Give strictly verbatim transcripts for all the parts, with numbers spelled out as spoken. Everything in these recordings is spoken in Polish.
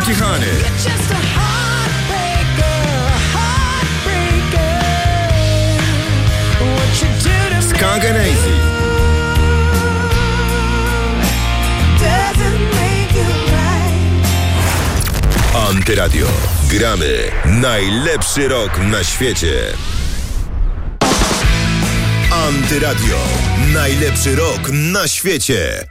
Kichany. Skunk Anansi. Antyradio. Gramy najlepszy rok na świecie. Antyradio. Najlepszy rok na świecie.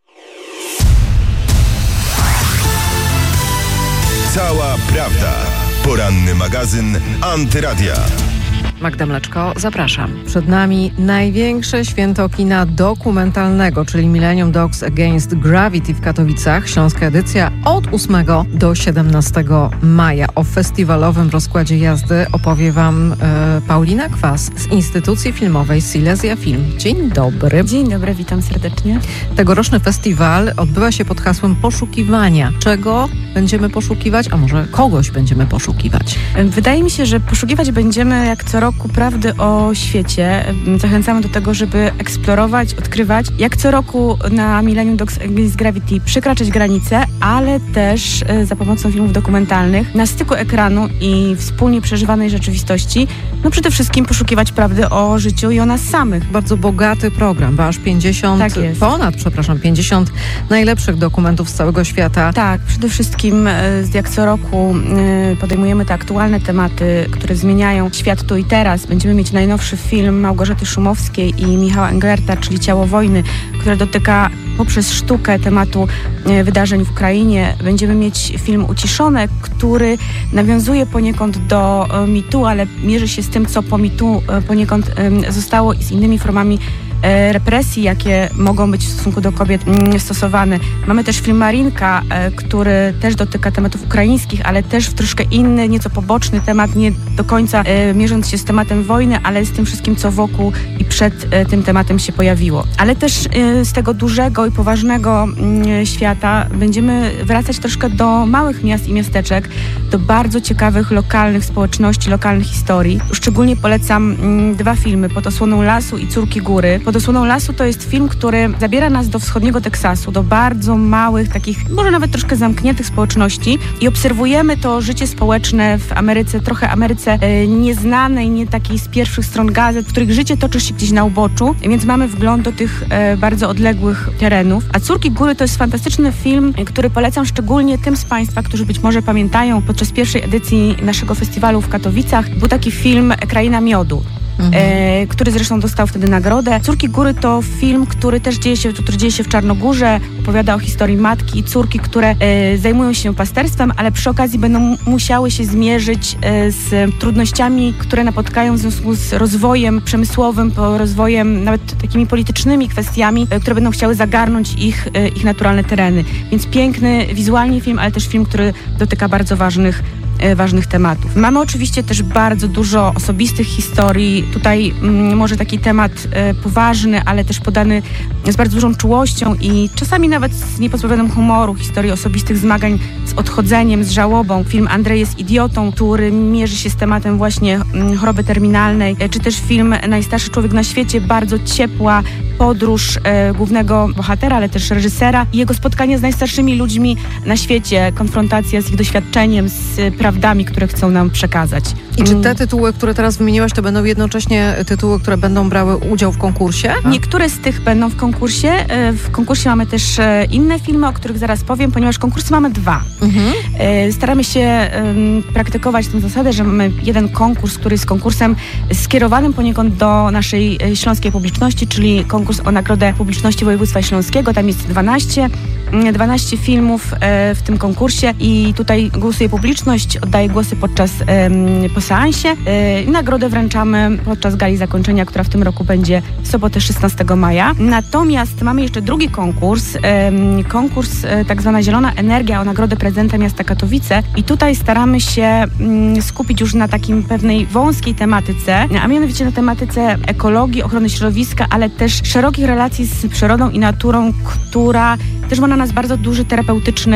Cała prawda. Poranny magazyn Antyradia. Magda Mleczko, zapraszam. Przed nami największe święto kina dokumentalnego, czyli Millennium Dogs Against Gravity w Katowicach. Śląska edycja od ósmego do siedemnastego maja. O festiwalowym rozkładzie jazdy opowie Wam e, Paulina Kwas z Instytucji Filmowej Silesia Film. Dzień dobry. Dzień dobry, witam serdecznie. Tegoroczny festiwal odbywa się pod hasłem poszukiwania. Czego będziemy poszukiwać, a może kogoś będziemy poszukiwać? Wydaje mi się, że poszukiwać będziemy jak co roku prawdy o świecie. Zachęcamy do tego, żeby eksplorować, odkrywać. Jak co roku na Millennium Dogs Against Gravity przekraczać granice, ale też za pomocą filmów dokumentalnych na styku ekranu i wspólnie przeżywanej rzeczywistości, no przede wszystkim poszukiwać prawdy o życiu i o nas samych. Bardzo bogaty program, bo aż pięćdziesiąt, tak jest. ponad, przepraszam, pięćdziesiąt najlepszych dokumentów z całego świata. Tak, przede wszystkim jak co roku podejmujemy te aktualne tematy, które zmieniają świat tu i teraz. Będziemy mieć najnowszy film Małgorzaty Szumowskiej i Michała Englerta, czyli Ciało wojny, które dotyka poprzez sztukę tematu wydarzeń w Ukrainie. Będziemy mieć film Uciszone, który nawiązuje poniekąd do mitu, ale mierzy się z tym, co po mitu poniekąd zostało i z innymi formami represji, jakie mogą być w stosunku do kobiet stosowane. Mamy też film Marinka, który też dotyka tematów ukraińskich, ale też w troszkę inny, nieco poboczny temat, nie do końca mierząc się z tematem wojny, ale z tym wszystkim, co wokół i przed tym tematem się pojawiło. Ale też z tego dużego i poważnego świata będziemy wracać troszkę do małych miast i miasteczek, do bardzo ciekawych lokalnych społeczności, lokalnych historii. Szczególnie polecam dwa filmy, Pod osłoną lasu i Córki góry. Pod osłoną lasu to jest film, który zabiera nas do wschodniego Teksasu, do bardzo małych, takich może nawet troszkę zamkniętych społeczności i obserwujemy to życie społeczne w Ameryce, trochę Ameryce e, nieznanej, nie takiej z pierwszych stron gazet, w których życie toczy się gdzieś na uboczu, więc mamy wgląd do tych e, bardzo odległych terenów. A Córki góry to jest fantastyczny film, który polecam szczególnie tym z Państwa, którzy być może pamiętają, podczas pierwszej edycji naszego festiwalu w Katowicach był taki film Kraina miodu. Mhm. E, który zresztą dostał wtedy nagrodę. Córki góry to film, który też dzieje się, który dzieje się w Czarnogórze, opowiada o historii matki i córki, które e, zajmują się pasterstwem, ale przy okazji będą musiały się zmierzyć e, z trudnościami, które napotkają w związku z rozwojem przemysłowym, po rozwojem nawet takimi politycznymi kwestiami, e, które będą chciały zagarnąć ich, e, ich naturalne tereny. Więc piękny wizualnie film, ale też film, który dotyka bardzo ważnych ważnych tematów. Mamy oczywiście też bardzo dużo osobistych historii. Tutaj mm, może taki temat e, poważny, ale też podany z bardzo dużą czułością i czasami nawet z niepozbawionym humoru. Historii osobistych zmagań z odchodzeniem, z żałobą. Film Andrzej jest idiotą, który mierzy się z tematem właśnie mm, choroby terminalnej. E, czy też film Najstarszy człowiek na świecie. Bardzo ciepła podróż e, głównego bohatera, ale też reżysera i jego spotkanie z najstarszymi ludźmi na świecie. Konfrontacja z ich doświadczeniem, z prawdami, które chcą nam przekazać. I czy te tytuły, które teraz wymieniłaś, to będą jednocześnie tytuły, które będą brały udział w konkursie? Niektóre z tych będą w konkursie. W konkursie mamy też inne filmy, o których zaraz powiem, ponieważ konkursy mamy dwa. Mhm. Staramy się praktykować tę zasadę, że mamy jeden konkurs, który jest konkursem skierowanym poniekąd do naszej śląskiej publiczności, czyli konkurs o Nagrodę Publiczności Województwa Śląskiego. Tam jest dwanaście, dwanaście filmów w tym konkursie i tutaj głosuje publiczność, oddaje głosy podczas po seansie. Nagrodę wręczamy podczas gali zakończenia, która w tym roku będzie w sobotę szesnastego maja. Natomiast mamy jeszcze drugi konkurs, konkurs tak zwana Zielona Energia o Nagrodę Prezydenta Miasta Katowice i tutaj staramy się skupić już na takim pewnej wąskiej tematyce, a mianowicie na tematyce ekologii, ochrony środowiska, ale też szerokich relacji z przyrodą i naturą, która też ma na nas bardzo duży terapeutyczny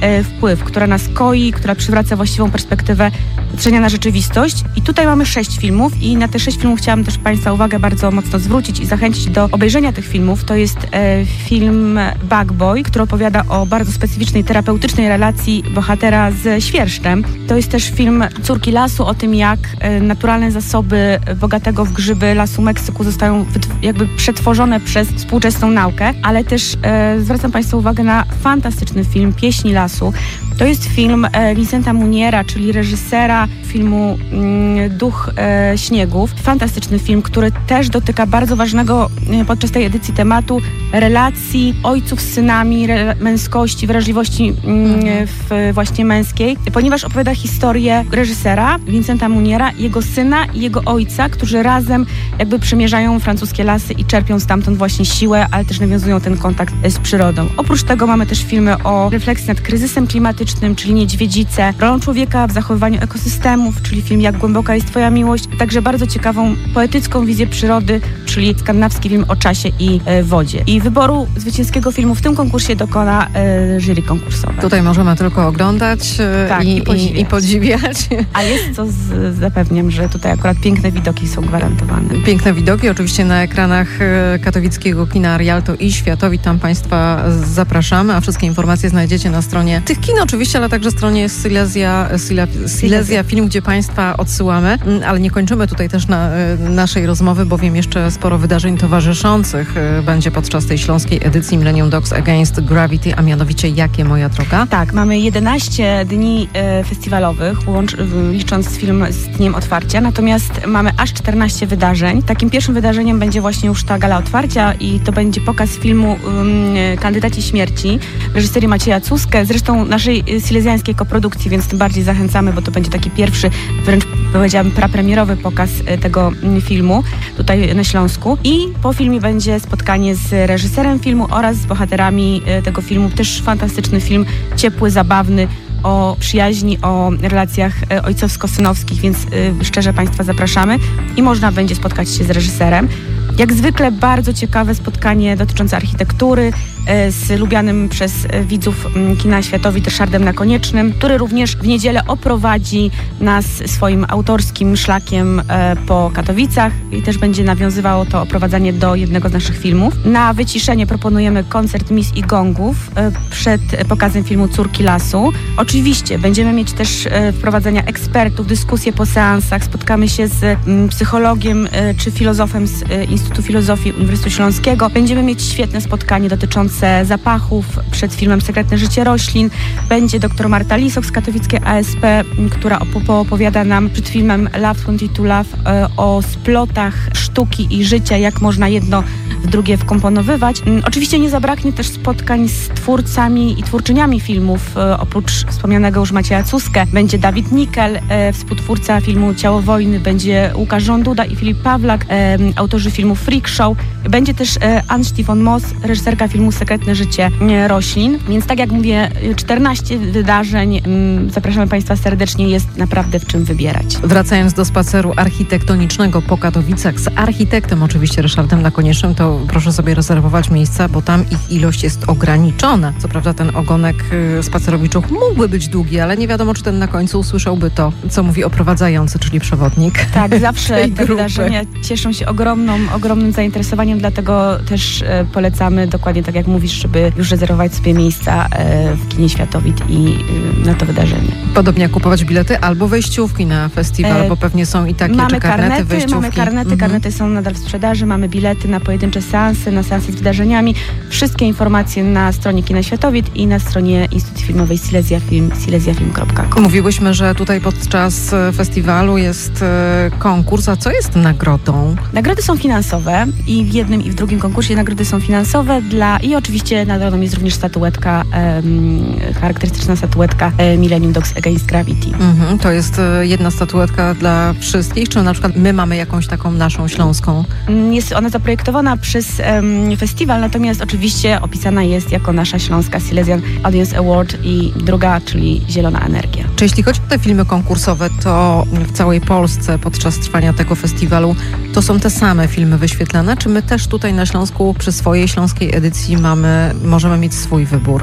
e, wpływ, która nas koi, która przywraca właściwą perspektywę patrzenia na rzeczywistość. I tutaj mamy sześć filmów i na te sześć filmów chciałam też Państwa uwagę bardzo mocno zwrócić i zachęcić do obejrzenia tych filmów. To jest e, film Bug Boy, który opowiada o bardzo specyficznej, terapeutycznej relacji bohatera z świerszczem. To jest też film Córki lasu, o tym, jak e, naturalne zasoby bogatego w grzyby lasu Meksyku zostają jakby przetworzone przez współczesną naukę, ale też e, zwracam Państwu uwagę na fantastyczny film Pieśni lasu. To jest film e, Vincenta Muniera, czyli reżysera filmu mm, Duch e, śniegów. Fantastyczny film, który też dotyka bardzo ważnego e, podczas tej edycji tematu relacji ojców z synami, re, męskości, wrażliwości mm, w, właśnie męskiej, ponieważ opowiada historię reżysera Vincenta Muniera, jego syna i jego ojca, którzy razem jakby przemierzają francuskie lasy i czerpią stamtąd właśnie siłę, ale też nawiązują ten kontakt z przyrodą. Oprócz tego mamy też filmy o refleksji nad kryzysem klimatycznym, czyli Niedźwiedzice, rolą człowieka w zachowywaniu ekosystemów, czyli film Jak głęboka jest Twoja miłość, także bardzo ciekawą, poetycką wizję przyrody, czyli skandynawski film o czasie i e, wodzie. I wyboru zwycięskiego filmu w tym konkursie dokona e, jury konkursowe. Tutaj możemy tylko oglądać e, tak, i, i, podziwiać. i, i podziwiać. A jest co z, zapewniam, że tutaj akurat piękne widoki są gwarantowane. Piękne widoki, oczywiście na ekranach katowickiego kina Rialto i Światowit. Tam Państwa zapraszamy, a wszystkie informacje znajdziecie na stronie tych kin oczywiście, ale także stronie Silesia, Silesia Film, gdzie Państwa odsyłamy. Ale nie kończymy tutaj też na, naszej rozmowy, bowiem jeszcze sporo wydarzeń towarzyszących będzie podczas tej śląskiej edycji Millennium Dogs Against Gravity, a mianowicie Jakie moja droga? Tak, mamy jedenaście dni e, festiwalowych, łącz, licząc film z dniem otwarcia, natomiast mamy aż czternaście wydarzeń. Takim pierwszym wydarzeniem będzie właśnie już ta gala otwarcia i to będzie pokaz filmu um, Kandydaci śmierci, reżyserii Macieja Cuskę, zresztą naszej silezjańskiej koprodukcji, więc tym bardziej zachęcamy, bo to będzie taki pierwszy, wręcz powiedziałabym prapremierowy pokaz tego filmu tutaj na Śląsku. I po filmie będzie spotkanie z reżyserem filmu oraz z bohaterami tego filmu. Też fantastyczny film, ciepły, zabawny, o przyjaźni, o relacjach ojcowsko-synowskich, więc y, szczerze Państwa zapraszamy i można będzie spotkać się z reżyserem. Jak zwykle bardzo ciekawe spotkanie dotyczące architektury e, z lubianym przez e, widzów m, kina Światowit Ryszardem Nakoniecznym, który również w niedzielę oprowadzi nas swoim autorskim szlakiem e, po Katowicach i też będzie nawiązywało to oprowadzanie do jednego z naszych filmów. Na wyciszenie proponujemy koncert Mis i Gongów e, przed pokazem filmu Córki lasu. Oczywiście będziemy mieć też e, wprowadzenia ekspertów, dyskusje po seansach, spotkamy się z m, psychologiem e, czy filozofem z e, Instytutu Filozofii Uniwersytetu Śląskiego. Będziemy mieć świetne spotkanie dotyczące zapachów przed filmem Sekretne życie roślin. Będzie dr Marta Lisok z katowickiej A S P, która opowiada nam przed filmem Love dwadzieścia dwa Love o splotach sztuki i życia, jak można jedno w drugie wkomponowywać. Oczywiście nie zabraknie też spotkań z twórcami i twórczyniami filmów. Oprócz wspomnianego już Macieja Cuskę będzie Dawid Nikel, współtwórca filmu Ciało wojny, będzie Łukasz Żąduda i Filip Pawlak, autorzy filmu Freak Show. Będzie też Ann-Stifon Moss, reżyserka filmu Sekretne życie roślin. Więc tak jak mówię, czternaście wydarzeń. Zapraszamy Państwa serdecznie, jest naprawdę w czym wybierać. Wracając do spaceru architektonicznego po Katowicach z architektem oczywiście Ryszardem Nakoniecznym, to proszę sobie rezerwować miejsca, bo tam ich ilość jest ograniczona. Co prawda ten ogonek spacerowiczów mógłby być długi, ale nie wiadomo, czy ten na końcu usłyszałby to, co mówi oprowadzający, czyli przewodnik. Tak, zawsze te wydarzenia cieszą się ogromną, ogromnym zainteresowaniem, dlatego też e, polecamy dokładnie tak jak mówisz, żeby już rezerwować sobie miejsca e, w kinie Światowit i e, na to wydarzenie. Podobnie jak kupować bilety albo wejściówki na festiwal, e, bo pewnie są i takie, mamy czy karnety, karnety, wejściówki. Mamy karnety, mhm. karnety są nadal w sprzedaży, mamy bilety na pojedyncze seansy, na seansy z wydarzeniami. Wszystkie informacje na stronie Kina Światowit i na stronie Instytucji Filmowej Silesia Film, silesia film kropka com. Mówiłyśmy, że tutaj podczas festiwalu jest konkurs, a co jest nagrodą? Nagrody są finansowe i w jednym i w drugim konkursie nagrody są finansowe dla i oczywiście nagrodą jest również statuetka, um, charakterystyczna statuetka um, Millennium Dogs Against Gravity. Mhm, to jest jedna statuetka dla wszystkich, czy na przykład my mamy jakąś taką naszą śląską? Jest ona zaprojektowana przez um, festiwal, natomiast oczywiście opisana jest jako nasza śląska Silesian Audience Award i druga, czyli Zielona Energia. Czy jeśli chodzi o te filmy konkursowe, to w całej Polsce podczas trwania tego festiwalu to są te same filmy wyświetlane, czy my też tutaj na Śląsku przy swojej śląskiej edycji mamy, możemy mieć swój wybór?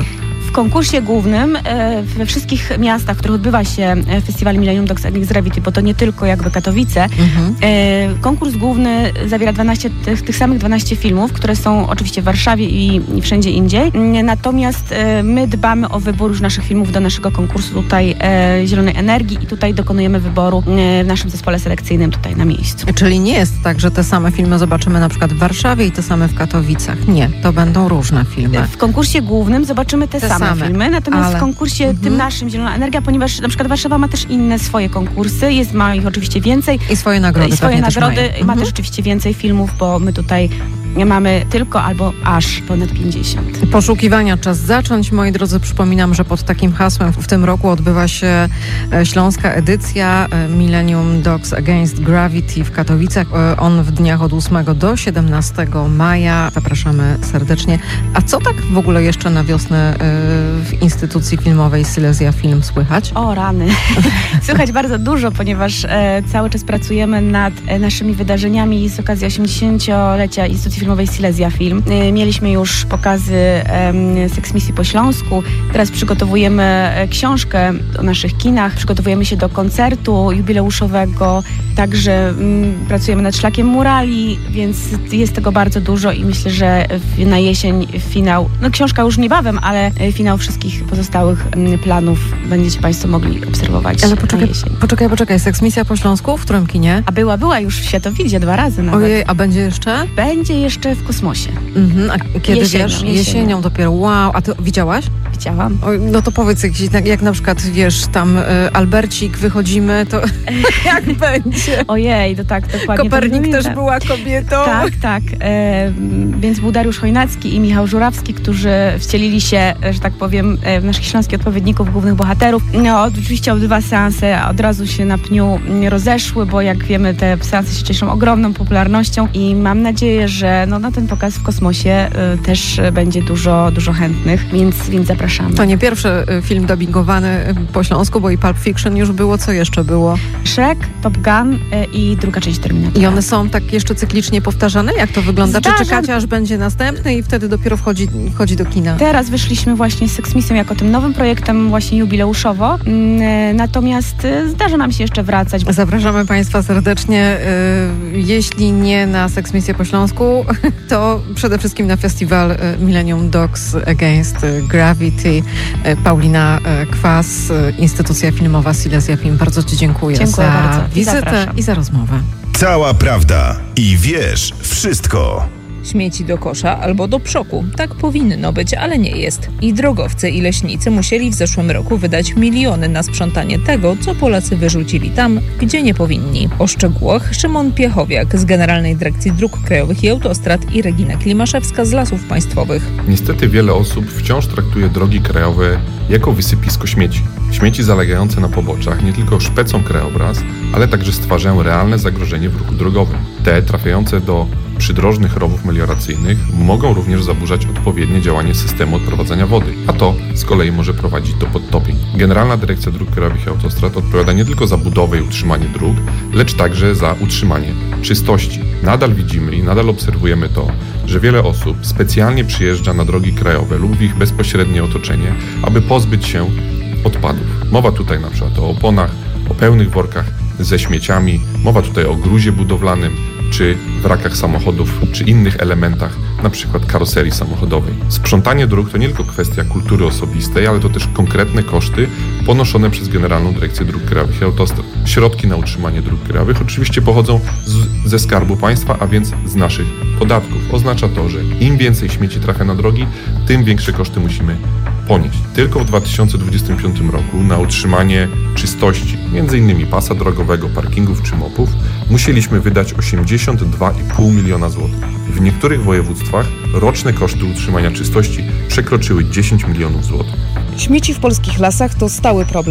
W konkursie głównym e, we wszystkich miastach, w których odbywa się festiwal Millennium Dogs Against Gravity, bo to nie tylko jakby Katowice, mhm. e, konkurs główny zawiera dwanaście, tych, tych samych dwanaście filmów, które są oczywiście w Warszawie i, i wszędzie indziej. Natomiast e, my dbamy o wybór już naszych filmów do naszego konkursu tutaj e, Zielonej Energii i tutaj dokonujemy wyboru e, w naszym zespole selekcyjnym tutaj na miejscu. Czyli nie jest tak, że te same filmy zobaczymy na przykład w Warszawie i te same w Katowicach. Nie, to będą różne filmy. W konkursie głównym zobaczymy te, te same, same filmy, natomiast ale... w konkursie mhm. tym naszym Zielona Energia, ponieważ na przykład Warszawa ma też inne swoje konkursy, jest, ma ich oczywiście więcej. I swoje nagrody. I swoje nagrody, też ma mhm. też oczywiście więcej filmów, bo my tutaj mamy tylko albo aż ponad pięćdziesiąt. Poszukiwania czas zacząć. Moi drodzy, przypominam, że pod takim hasłem w tym roku odbywa się śląska edycja Millennium Dogs Against Gravity w Katowicach. On w dniach od ósmego do siedemnastego maja. Zapraszamy serdecznie. A co tak w ogóle jeszcze na wiosnę w instytucji filmowej Silesia Film słychać? O rany. Słychać bardzo dużo, ponieważ cały czas pracujemy nad naszymi wydarzeniami z okazji osiemdziesięciolecia Instytucji Filmowej Silesia Film. Mieliśmy już pokazy um, seksmisji po Śląsku. Teraz przygotowujemy książkę o naszych kinach. Przygotowujemy się do koncertu jubileuszowego. Także um, pracujemy nad Szlakiem Murali, więc jest tego bardzo dużo i myślę, że w, na jesień finał, no książka już niebawem, ale finał wszystkich pozostałych um, planów będziecie Państwo mogli obserwować. Ale poczekaj, poczekaj, poczekaj. Seksmisja po Śląsku? W którym kinie? A była, była już w Światowidzie dwa razy nawet. Ojej, a będzie jeszcze? Będzie jeszcze w kosmosie. Mhm. A kiedy jesienią, wiesz? Jesienią. jesienią dopiero. Wow. A ty widziałaś? Widziałam. Oj, no to powiedz, jak, jak na przykład, wiesz, tam y, Albercik, wychodzimy, to jak będzie? Ojej, to tak, dokładnie. Kopernik też była kobietą. Tak, tak. E, więc był Dariusz Chojnacki i Michał Żurawski, którzy wcielili się, że tak powiem, w naszych śląskich odpowiedników, głównych bohaterów. No, oczywiście obydwa seanse od razu się na pniu rozeszły, bo jak wiemy, te seanse się cieszą ogromną popularnością i mam nadzieję, że no, na ten pokaz w kosmosie y, też będzie dużo, dużo chętnych, więc, więc zapraszamy. To nie pierwszy film dubbingowany po śląsku, bo i Pulp Fiction już było. Co jeszcze było? Shrek, Top Gun y, i druga część Terminatora. I one są tak jeszcze cyklicznie powtarzane? Jak to wygląda? Zdarza... Czy czekacie, aż będzie następny i wtedy dopiero wchodzi, wchodzi do kina? Teraz wyszliśmy właśnie z Seksmisją jako tym nowym projektem właśnie jubileuszowo, y, natomiast y, zdarza nam się jeszcze wracać. Zapraszamy Państwa serdecznie. Y, jeśli nie na Seksmisję po Śląsku, to przede wszystkim na festiwal Millennium Dogs Against Gravity. Paulina Kwas, instytucja filmowa Silesia Film. Bardzo Ci dziękuję, dziękuję za bardzo. wizytę i, i za rozmowę. Cała prawda i wiesz wszystko. Śmieci do kosza albo do przoku. Tak powinno być, ale nie jest. I drogowcy i leśnicy musieli w zeszłym roku wydać miliony na sprzątanie tego, co Polacy wyrzucili tam, gdzie nie powinni. O szczegółach Szymon Piechowiak z Generalnej Dyrekcji Dróg Krajowych i Autostrad i Regina Klimaszewska z Lasów Państwowych. Niestety wiele osób wciąż traktuje drogi krajowe jako wysypisko śmieci. Śmieci zalegające na poboczach nie tylko szpecą krajobraz, ale także stwarzają realne zagrożenie w ruchu drogowym. Te trafiające do przydrożnych rowów melioracyjnych mogą również zaburzać odpowiednie działanie systemu odprowadzania wody, a to z kolei może prowadzić do podtopień. Generalna Dyrekcja Dróg Krajowych i Autostrad odpowiada nie tylko za budowę i utrzymanie dróg, lecz także za utrzymanie czystości. Nadal widzimy i nadal obserwujemy to, że wiele osób specjalnie przyjeżdża na drogi krajowe lub w ich bezpośrednie otoczenie, aby pozbyć się odpadów. Mowa tutaj na przykład o oponach, o pełnych workach ze śmieciami, mowa tutaj o gruzie budowlanym, czy wrakach samochodów, czy innych elementach, na przykład karoserii samochodowej. Sprzątanie dróg to nie tylko kwestia kultury osobistej, ale to też konkretne koszty ponoszone przez Generalną Dyrekcję Dróg Krajowych i Autostrad. Środki na utrzymanie dróg krajowych oczywiście pochodzą z, ze Skarbu Państwa, a więc z naszych podatków. Oznacza to, że im więcej śmieci trafia na drogi, tym większe koszty musimy ponieść. Tylko w dwa tysiące dwudziestym piątym roku na utrzymanie czystości, między innymi pasa drogowego, parkingów czy mopów, musieliśmy wydać osiemdziesiąt dwa i pół miliona złotych. W niektórych województwach roczne koszty utrzymania czystości przekroczyły dziesięć milionów złotych. Śmieci w polskich lasach to stały problem.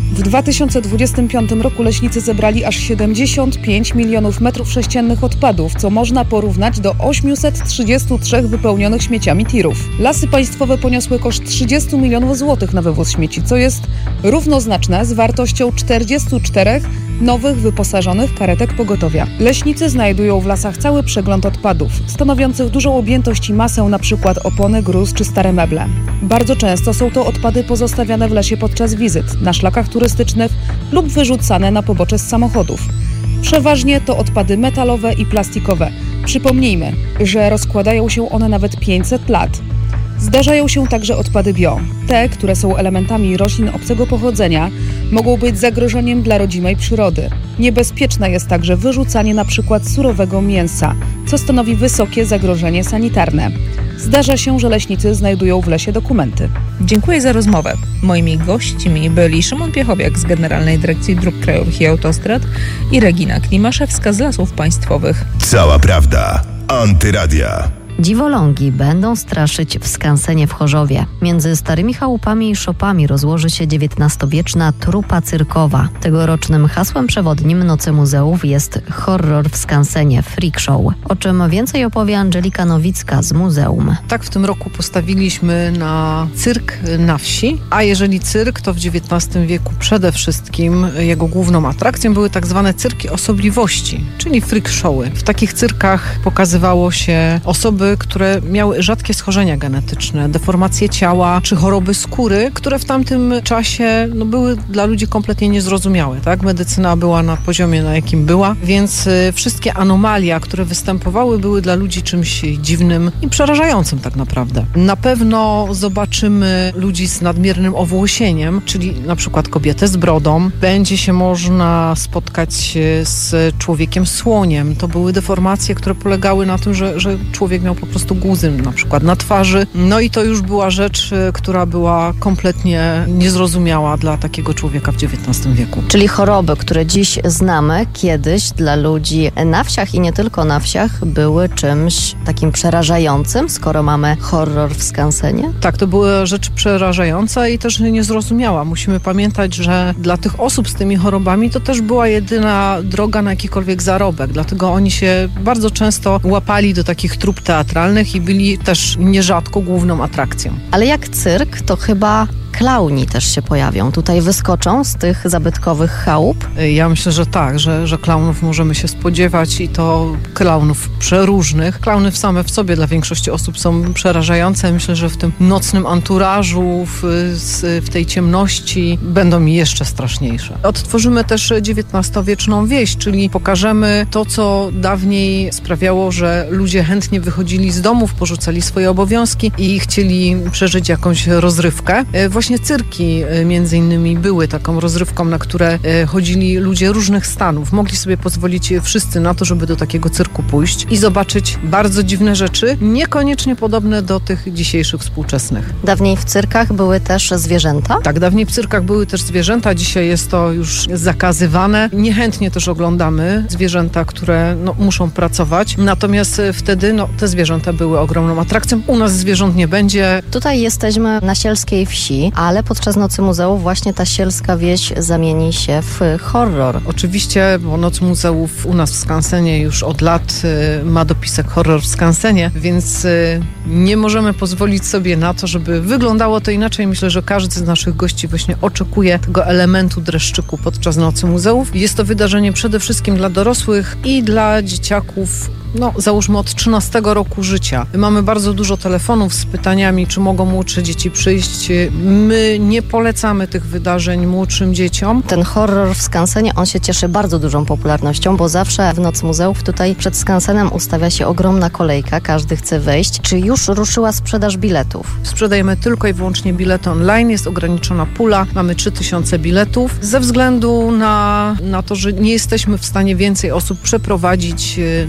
W dwa tysiące dwudziestym piątym roku leśnicy zebrali aż siedemdziesiąt pięć milionów metrów sześciennych odpadów, co można porównać do osiemset trzydzieści trzy wypełnionych śmieciami tirów. Lasy państwowe poniosły koszt trzydzieści milionów złotych na wywóz śmieci, co jest równoznaczne z wartością czterdziestu czterech nowych wyposażonych karetek pogotowia. Leśnicy znajdują w lasach cały przegląd odpadów, stanowiących dużą objętość i masę, np. opony, gruz czy stare meble. Bardzo często są to odpady pozostawiane w lesie podczas wizyt, na szlakach turystycznych lub wyrzucane na pobocze z samochodów. Przeważnie to odpady metalowe i plastikowe. Przypomnijmy, że rozkładają się one nawet pięćset lat. Zdarzają się także odpady bio. Te, które są elementami roślin obcego pochodzenia, mogą być zagrożeniem dla rodzimej przyrody. Niebezpieczne jest także wyrzucanie np. surowego mięsa, co stanowi wysokie zagrożenie sanitarne. Zdarza się, że leśnicy znajdują w lesie dokumenty. Dziękuję za rozmowę. Moimi gośćmi byli Szymon Piechowiak z Generalnej Dyrekcji Dróg Krajowych i Autostrad i Regina Klimaszewska z Lasów Państwowych. Cała prawda. Antyradia. Dziwolągi będą straszyć w skansenie w Chorzowie. Między starymi chałupami i szopami rozłoży się dziewiętnastowieczna trupa cyrkowa. Tegorocznym hasłem przewodnim Nocy Muzeów jest horror w skansenie, freak show. O czym więcej opowie Angelika Nowicka z muzeum. Tak, w tym roku postawiliśmy na cyrk na wsi, a jeżeli cyrk, to w dziewiętnastym wieku przede wszystkim jego główną atrakcją były tak zwane cyrki osobliwości, czyli freak showy. W takich cyrkach pokazywało się osoby, które miały rzadkie schorzenia genetyczne, deformacje ciała czy choroby skóry, które w tamtym czasie no, były dla ludzi kompletnie niezrozumiałe. Tak? Medycyna była na poziomie, na jakim była, więc y, wszystkie anomalia, które występowały, były dla ludzi czymś dziwnym i przerażającym tak naprawdę. Na pewno zobaczymy ludzi z nadmiernym owłosieniem, czyli na przykład kobietę z brodą. Będzie się można spotkać z człowiekiem słoniem. To były deformacje, które polegały na tym, że, że człowiek miał po prostu guzy na przykład na twarzy. No i to już była rzecz, która była kompletnie niezrozumiała dla takiego człowieka w dziewiętnastym wieku. Czyli choroby, które dziś znamy, kiedyś dla ludzi na wsiach i nie tylko na wsiach były czymś takim przerażającym, skoro mamy horror w skansenie? Tak, to była rzecz przerażająca i też niezrozumiała. Musimy pamiętać, że dla tych osób z tymi chorobami to też była jedyna droga na jakikolwiek zarobek. Dlatego oni się bardzo często łapali do takich trup teatralnych i byli też nierzadko główną atrakcją. Ale jak cyrk, to chyba klauni też się pojawią. Tutaj wyskoczą z tych zabytkowych chałup? Ja myślę, że tak, że, że klaunów możemy się spodziewać i to klaunów przeróżnych. Klauny same w sobie dla większości osób są przerażające. Myślę, że w tym nocnym anturażu, w, w tej ciemności będą jeszcze straszniejsze. Odtworzymy też dziewiętnastowieczną wieś, czyli pokażemy to, co dawniej sprawiało, że ludzie chętnie wychodzili z domów, porzucali swoje obowiązki i chcieli przeżyć jakąś rozrywkę. Właśnie cyrki między innymi były taką rozrywką, na które chodzili ludzie różnych stanów. Mogli sobie pozwolić wszyscy na to, żeby do takiego cyrku pójść i zobaczyć bardzo dziwne rzeczy, niekoniecznie podobne do tych dzisiejszych współczesnych. Dawniej w cyrkach były też zwierzęta? Tak, dawniej w cyrkach były też zwierzęta, dzisiaj jest to już zakazywane. Niechętnie też oglądamy zwierzęta, które no, muszą pracować, natomiast wtedy no, te zwierzęta były ogromną atrakcją. U nas zwierząt nie będzie. Tutaj jesteśmy na sielskiej wsi, ale podczas Nocy Muzeów właśnie ta sielska wieś zamieni się w horror. Oczywiście, bo Noc Muzeów u nas w skansenie już od lat y, ma dopisek horror w skansenie, więc y, nie możemy pozwolić sobie na to, żeby wyglądało to inaczej. Myślę, że każdy z naszych gości właśnie oczekuje tego elementu dreszczyku podczas Nocy Muzeów. Jest to wydarzenie przede wszystkim dla dorosłych i dla dzieciaków, no załóżmy od trzynastego roku życia. Mamy bardzo dużo telefonów z pytaniami, czy mogą młodsze dzieci przyjść. My nie polecamy tych wydarzeń młodszym dzieciom. Ten horror w skansenie, on się cieszy bardzo dużą popularnością, bo zawsze w Nocy Muzeów tutaj przed skansenem ustawia się ogromna kolejka, każdy chce wejść. Czy już ruszyła sprzedaż biletów? Sprzedajemy tylko i wyłącznie bilety online, jest ograniczona pula, mamy trzy tysiące biletów. Ze względu na, na to, że nie jesteśmy w stanie więcej osób przeprowadzić nocą,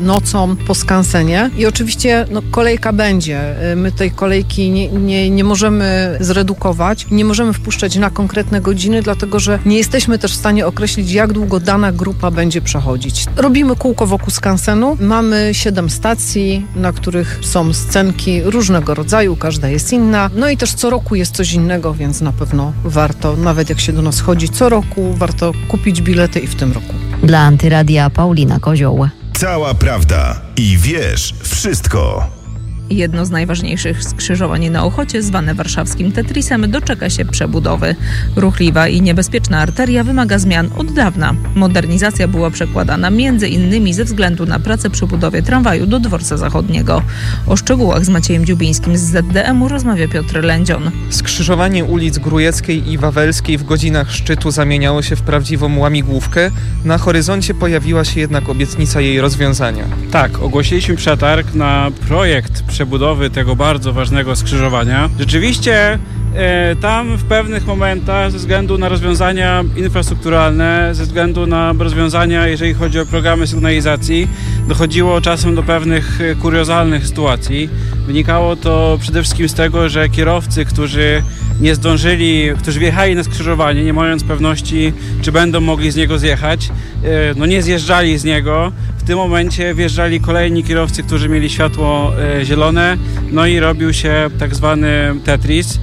są po skansenie i oczywiście no, kolejka będzie. My tej kolejki nie, nie, nie możemy zredukować, nie możemy wpuszczać na konkretne godziny, dlatego że nie jesteśmy też w stanie określić, jak długo dana grupa będzie przechodzić. Robimy kółko wokół skansenu. Mamy siedem stacji, na których są scenki różnego rodzaju, każda jest inna. No i też co roku jest coś innego, więc na pewno warto, nawet jak się do nas chodzi co roku, warto kupić bilety i w tym roku. Dla Antyradia Paulina Kozioł. Cała prawda i wiesz wszystko. Jedno z najważniejszych skrzyżowań na Ochocie, zwane warszawskim Tetrisem, doczeka się przebudowy. Ruchliwa i niebezpieczna arteria wymaga zmian od dawna. Modernizacja była przekładana między innymi ze względu na pracę przy budowie tramwaju do Dworca Zachodniego. O szczegółach z Maciejem Dziubińskim z Z D M-u rozmawia Piotr Lędzion. Skrzyżowanie ulic Grójeckiej i Wawelskiej w godzinach szczytu zamieniało się w prawdziwą łamigłówkę. Na horyzoncie pojawiła się jednak obietnica jej rozwiązania. Tak, ogłosiliśmy przetarg na projekt przebudowy tego bardzo ważnego skrzyżowania. Rzeczywiście e, tam w pewnych momentach ze względu na rozwiązania infrastrukturalne, ze względu na rozwiązania, jeżeli chodzi o programy sygnalizacji, dochodziło czasem do pewnych kuriozalnych sytuacji. Wynikało to przede wszystkim z tego, że kierowcy, którzy nie zdążyli, którzy wjechali na skrzyżowanie, nie mając pewności, czy będą mogli z niego zjechać, no nie zjeżdżali z niego. W tym momencie wjeżdżali kolejni kierowcy, którzy mieli światło zielone, no i robił się tak zwany Tetris.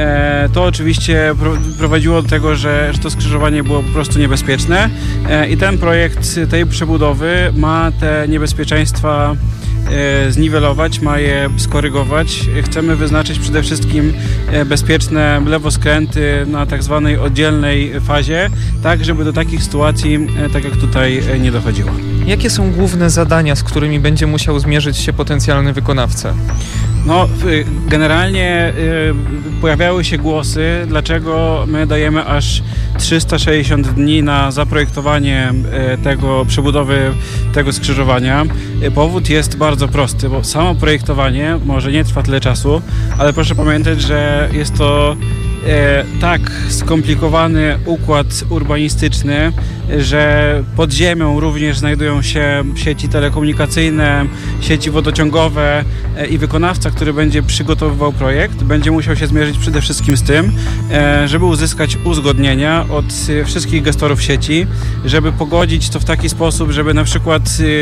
To oczywiście prowadziło do tego, że, że to skrzyżowanie było po prostu niebezpieczne i ten projekt tej przebudowy ma te niebezpieczeństwa zniwelować, ma je skorygować. Chcemy wyznaczyć przede wszystkim bezpieczne lewoskręty na tak zwanej oddzielnej fazie, tak żeby do takich sytuacji, tak jak tutaj, nie dochodziło. Jakie są główne zadania, z którymi będzie musiał zmierzyć się potencjalny wykonawca? No, generalnie y, pojawiały się głosy, dlaczego my dajemy aż trzysta sześćdziesiąt dni na zaprojektowanie y, tego, przebudowy tego skrzyżowania. Y, powód jest bardzo prosty, bo samo projektowanie może nie trwa tyle czasu, ale proszę pamiętać, że jest to e, tak skomplikowany układ urbanistyczny, że pod ziemią również znajdują się sieci telekomunikacyjne, sieci wodociągowe e, i wykonawca, który będzie przygotowywał projekt, będzie musiał się zmierzyć przede wszystkim z tym, e, żeby uzyskać uzgodnienia od e, wszystkich gestorów sieci, żeby pogodzić to w taki sposób, żeby na przykład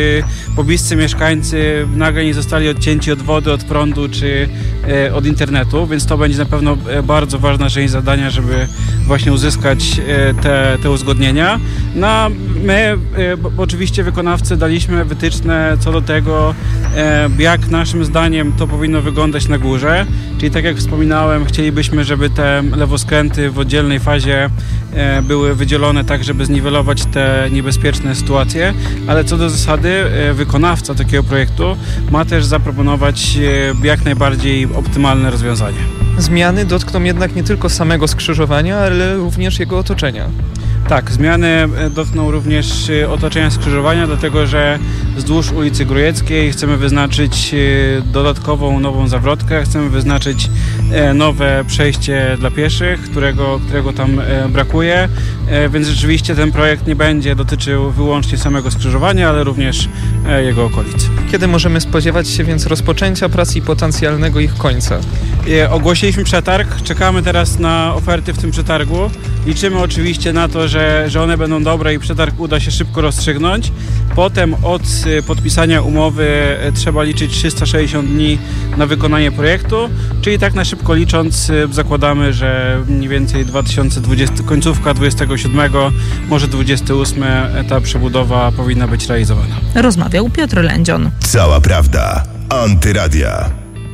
e, pobliscy mieszkańcy nagle nie zostali odcięci od wody, od prądu czy e, od internetu, więc to będzie na pewno e, bardzo ważna część zadania, żeby właśnie uzyskać e, te, te uzgodnienia. No a my, e, oczywiście wykonawcy, daliśmy wytyczne co do tego, e, jak naszym zdaniem to powinno wyglądać na górze. Czyli tak jak wspominałem, chcielibyśmy, żeby te lewoskręty w oddzielnej fazie e, były wydzielone tak, żeby zniwelować te niebezpieczne sytuacje, ale co do zasady e, wykonawca takiego projektu ma też zaproponować e, jak najbardziej optymalne rozwiązanie. Zmiany dotkną jednak nie tylko samego skrzyżowania, ale również jego otoczenia. Tak, zmiany dotkną również otoczenia skrzyżowania, dlatego że wzdłuż ulicy Grójeckiej chcemy wyznaczyć dodatkową nową zawrotkę, chcemy wyznaczyć nowe przejście dla pieszych, którego, którego tam brakuje, więc rzeczywiście ten projekt nie będzie dotyczył wyłącznie samego skrzyżowania, ale również jego okolic. Kiedy możemy spodziewać się więc rozpoczęcia prac i potencjalnego ich końca? Ogłosiliśmy przetarg, czekamy teraz na oferty w tym przetargu. Liczymy oczywiście na to, że, że one będą dobre i przetarg uda się szybko rozstrzygnąć. Potem od podpisania umowy trzeba liczyć trzysta sześćdziesiąt dni na wykonanie projektu, czyli tak na szybko licząc zakładamy, że mniej więcej dwa tysiące dwudziesty, końcówka dwudziestego siódmego, może dwudziesty ósmy ta przebudowa powinna być realizowana. Rozmawiał Piotr Lędzion. Cała prawda. Antyradia.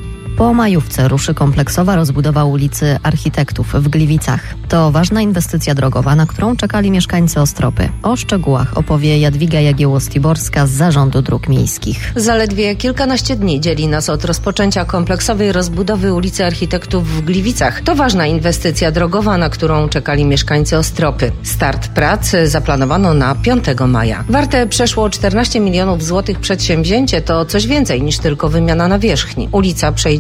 Po majówce ruszy kompleksowa rozbudowa ulicy Architektów w Gliwicach. To ważna inwestycja drogowa, na którą czekali mieszkańcy Ostropy. O szczegółach opowie Jadwiga Jagiełło-Stiborska z Zarządu Dróg Miejskich. Zaledwie kilkanaście dni dzieli nas od rozpoczęcia kompleksowej rozbudowy ulicy Architektów w Gliwicach. To ważna inwestycja drogowa, na którą czekali mieszkańcy Ostropy. Start prac zaplanowano na piątego maja. Warte przeszło czternaście milionów złotych przedsięwzięcie to coś więcej niż tylko wymiana nawierzchni. Ulica przejdzie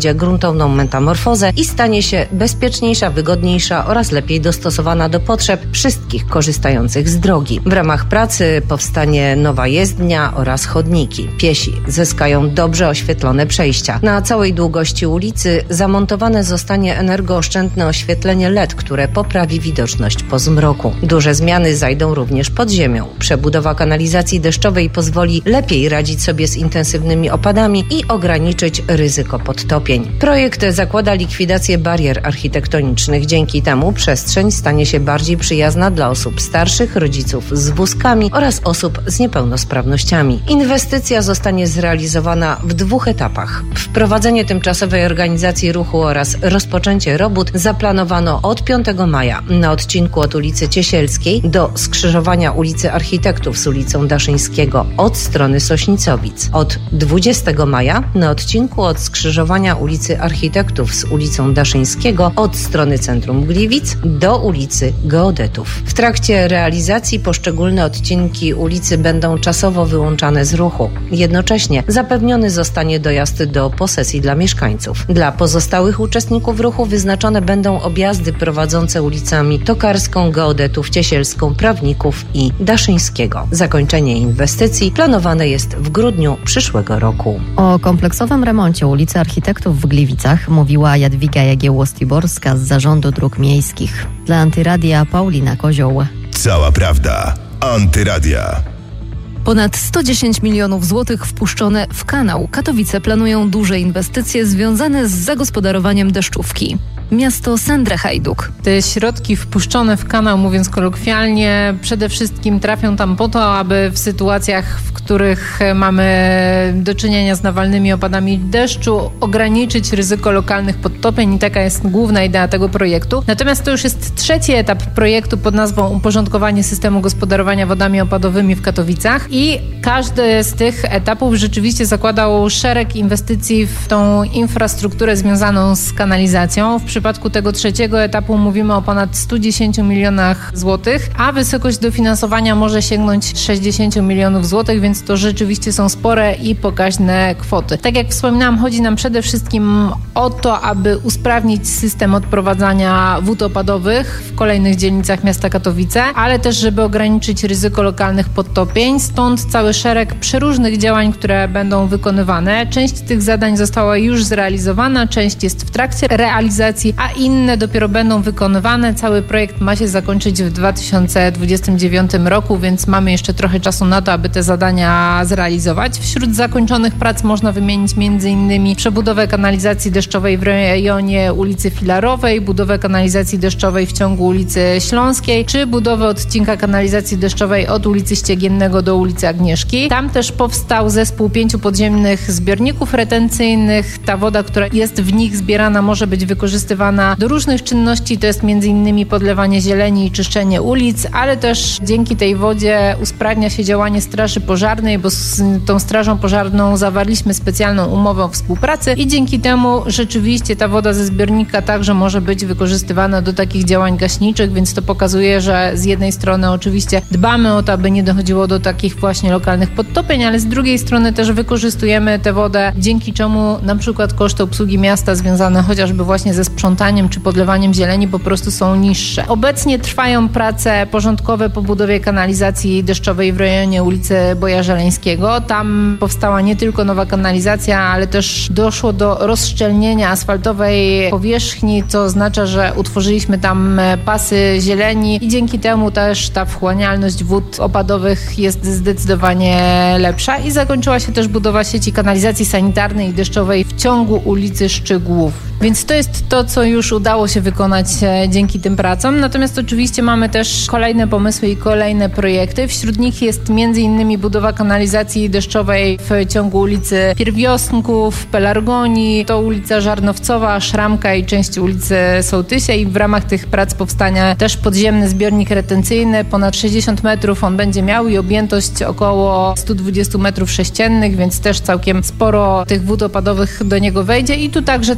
przejdzie gruntowną metamorfozę i stanie się bezpieczniejsza, wygodniejsza oraz lepiej dostosowana do potrzeb wszystkich korzystających z drogi. W ramach pracy powstanie nowa jezdnia oraz chodniki. Piesi zyskają dobrze oświetlone przejścia. Na całej długości ulicy zamontowane zostanie energooszczędne oświetlenie L E D, które poprawi widoczność po zmroku. Duże zmiany zajdą również pod ziemią. Przebudowa kanalizacji deszczowej pozwoli lepiej radzić sobie z intensywnymi opadami i ograniczyć ryzyko podtopień. Projekt zakłada likwidację barier architektonicznych. Dzięki temu przestrzeń stanie się bardziej przyjazna dla osób starszych, rodziców z wózkami oraz osób z niepełnosprawnościami. Inwestycja zostanie zrealizowana w dwóch etapach. Wprowadzenie tymczasowej organizacji ruchu oraz rozpoczęcie robót zaplanowano od piątego maja na odcinku od ulicy Ciesielskiej do skrzyżowania ulicy Architektów z ulicą Daszyńskiego od strony Sośnicowic. Od dwudziestego maja na odcinku od skrzyżowania ulicy Architektów z ulicą Daszyńskiego od strony centrum Gliwic do ulicy Geodetów. W trakcie realizacji poszczególne odcinki ulicy będą czasowo wyłączane z ruchu. Jednocześnie zapewniony zostanie dojazd do posesji dla mieszkańców. Dla pozostałych uczestników ruchu wyznaczone będą objazdy prowadzące ulicami Tokarską, Geodetów, Ciesielską, Prawników i Daszyńskiego. Zakończenie inwestycji planowane jest w grudniu przyszłego roku. O kompleksowym remoncie ulicy Architektów w Gliwicach mówiła Jadwiga Jagiełło-Stiborska z Zarządu Dróg Miejskich. Dla Antyradia Paulina Kozioł. Cała prawda. Antyradia. Ponad sto dziesięć milionów złotych wpuszczone w kanał. Katowice planują duże inwestycje związane z zagospodarowaniem deszczówki. Miasto Sędre-Hajduk. Te środki wpuszczone w kanał, mówiąc kolokwialnie, przede wszystkim trafią tam po to, aby w sytuacjach, w których mamy do czynienia z nawalnymi opadami deszczu, ograniczyć ryzyko lokalnych podtopień i taka jest główna idea tego projektu. Natomiast to już jest trzeci etap projektu pod nazwą Uporządkowanie systemu gospodarowania wodami opadowymi w Katowicach i każdy z tych etapów rzeczywiście zakładał szereg inwestycji w tą infrastrukturę związaną z kanalizacją. W W przypadku tego trzeciego etapu mówimy o ponad stu dziesięciu milionach złotych, a wysokość dofinansowania może sięgnąć sześćdziesięciu milionów złotych, więc to rzeczywiście są spore i pokaźne kwoty. Tak jak wspominałam, chodzi nam przede wszystkim o to, aby usprawnić system odprowadzania wód opadowych w kolejnych dzielnicach miasta Katowice, ale też żeby ograniczyć ryzyko lokalnych podtopień, stąd cały szereg przeróżnych działań, które będą wykonywane. Część tych zadań została już zrealizowana, część jest w trakcie realizacji, a inne dopiero będą wykonywane. Cały projekt ma się zakończyć w dwa tysiące dwudziestym dziewiątym roku, więc mamy jeszcze trochę czasu na to, aby te zadania zrealizować. Wśród zakończonych prac można wymienić między innymi przebudowę kanalizacji deszczowej w rejonie ulicy Filarowej, budowę kanalizacji deszczowej w ciągu ulicy Śląskiej, czy budowę odcinka kanalizacji deszczowej od ulicy Ściegiennego do ulicy Agnieszki. Tam też powstał zespół pięciu podziemnych zbiorników retencyjnych. Ta woda, która jest w nich zbierana, może być wykorzystywana do różnych czynności, to jest między innymi podlewanie zieleni i czyszczenie ulic, ale też dzięki tej wodzie usprawnia się działanie Straży Pożarnej, bo z tą Strażą Pożarną zawarliśmy specjalną umowę o współpracy i dzięki temu rzeczywiście ta woda ze zbiornika także może być wykorzystywana do takich działań gaśniczych, więc to pokazuje, że z jednej strony oczywiście dbamy o to, aby nie dochodziło do takich właśnie lokalnych podtopień, ale z drugiej strony też wykorzystujemy tę wodę, dzięki czemu na przykład koszty obsługi miasta związane chociażby właśnie ze sprzątaniem czy podlewaniem zieleni po prostu są niższe. Obecnie trwają prace porządkowe po budowie kanalizacji deszczowej w rejonie ulicy Boja Żeleńskiego. Tam powstała nie tylko nowa kanalizacja, ale też doszło do rozszczelnienia asfaltowej powierzchni, co oznacza, że utworzyliśmy tam pasy zieleni i dzięki temu też ta wchłanialność wód opadowych jest zdecydowanie lepsza i zakończyła się też budowa sieci kanalizacji sanitarnej i deszczowej w ciągu ulicy Szczygłów. Więc to jest to, co już udało się wykonać dzięki tym pracom. Natomiast oczywiście mamy też kolejne pomysły i kolejne projekty. Wśród nich jest między innymi budowa kanalizacji deszczowej w ciągu ulicy Pierwiosnków, Pelargonii, to ulica Żarnowcowa, Szramka i część ulicy Sołtysia i w ramach tych prac powstania też podziemny zbiornik retencyjny. Ponad sześćdziesiąt metrów on będzie miał i objętość około stu dwudziestu metrów sześciennych, więc też całkiem sporo tych wód opadowych do niego wejdzie i tu także, tak jak w poprzednim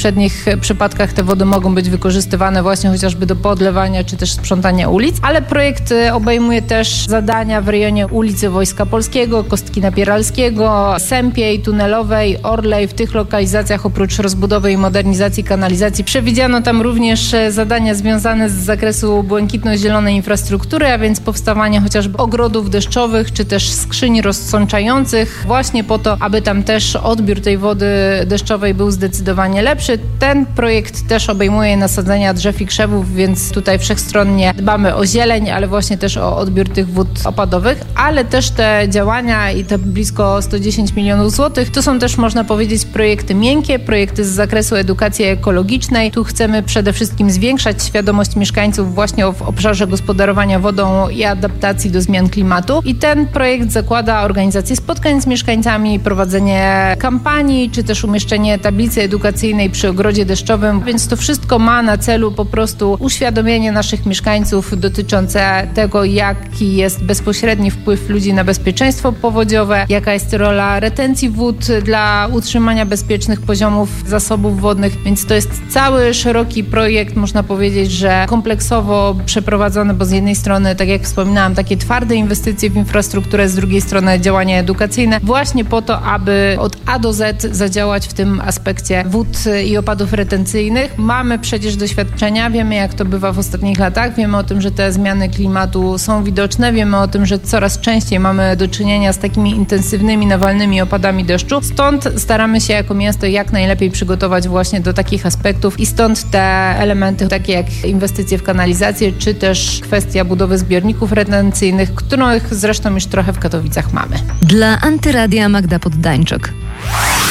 poprzednich przypadkach te wody mogą być wykorzystywane właśnie chociażby do podlewania czy też sprzątania ulic, ale projekt obejmuje też zadania w rejonie ulicy Wojska Polskiego, Kostki Napieralskiego, Sępiej, Tunelowej, Orlej. W tych lokalizacjach oprócz rozbudowy i modernizacji kanalizacji przewidziano tam również zadania związane z zakresu błękitno-zielonej infrastruktury, a więc powstawanie chociażby ogrodów deszczowych czy też skrzyń rozsączających właśnie po to, aby tam też odbiór tej wody deszczowej był zdecydowanie lepszy. Ten projekt też obejmuje nasadzenia drzew i krzewów, więc tutaj wszechstronnie dbamy o zieleń, ale właśnie też o odbiór tych wód opadowych, ale też te działania i te blisko sto dziesięć milionów złotych to są też, można powiedzieć, projekty miękkie, projekty z zakresu edukacji ekologicznej. Tu chcemy przede wszystkim zwiększać świadomość mieszkańców właśnie w obszarze gospodarowania wodą i adaptacji do zmian klimatu. I ten projekt zakłada organizację spotkań z mieszkańcami, prowadzenie kampanii, czy też umieszczenie tablicy edukacyjnej przy ogrodzie deszczowym, więc to wszystko ma na celu po prostu uświadomienie naszych mieszkańców dotyczące tego, jaki jest bezpośredni wpływ ludzi na bezpieczeństwo powodziowe, jaka jest rola retencji wód dla utrzymania bezpiecznych poziomów zasobów wodnych, więc to jest cały szeroki projekt, można powiedzieć, że kompleksowo przeprowadzony, bo z jednej strony, tak jak wspominałam, takie twarde inwestycje w infrastrukturę, z drugiej strony działania edukacyjne, właśnie po to, aby od A do Z zadziałać w tym aspekcie wód i opadów retencyjnych. Mamy przecież doświadczenia, wiemy, jak to bywa w ostatnich latach, wiemy o tym, że te zmiany klimatu są widoczne, wiemy o tym, że coraz częściej mamy do czynienia z takimi intensywnymi, nawalnymi opadami deszczu. Stąd staramy się jako miasto jak najlepiej przygotować właśnie do takich aspektów i stąd te elementy, takie jak inwestycje w kanalizację, czy też kwestia budowy zbiorników retencyjnych, których zresztą już trochę w Katowicach mamy. Dla Antyradia Magda Poddańczyk.